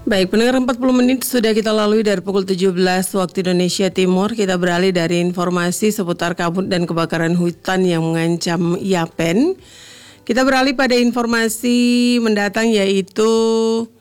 Baik, pendengar 40 menit sudah kita lalui dari pukul 17 waktu Indonesia Timur. Kita beralih dari informasi seputar kabut dan kebakaran hutan yang mengancam Yapen. Kita beralih pada informasi mendatang yaitu